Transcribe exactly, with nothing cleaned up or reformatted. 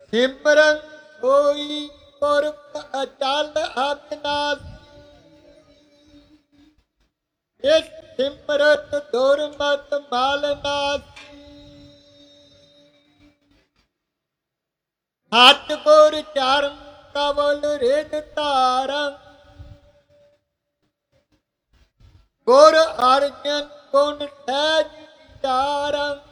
ਸਿਮਰਨ ਹੋਈ ਪੁਰਖ ਅਚਲ ਅਬਿਨਾਸੀ। ਇਸ ਸਿਮਰਤ ਦੁਰਮਤ ਮਲ ਨਾਸੀ। ਸਤਿ ਗੁਰ ਚਰਨ ਕਵਲ ਰਿਦ ਧਾਰੰ। ਗੁਰ ਅਰਜਨ ਗੁਣ ਸਹਿਜ ਵਿਚਾਰੰ।